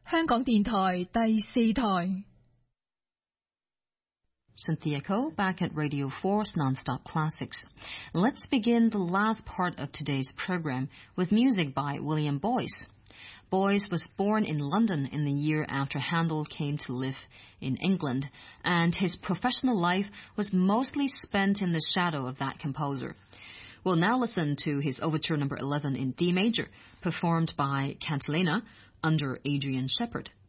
香港電台第四台。 Cynthia Ko back at Radio 4's Non-Stop Classics. Let's begin the last part of today's program with music by William Boyce. Boyce was born in London in the year after Handel came to live in England, and his professional life was mostly spent in the shadow of that composer. We'll now listen to his Overture No. 11 in D major, performed by Cantilena under Adrian Shepherd.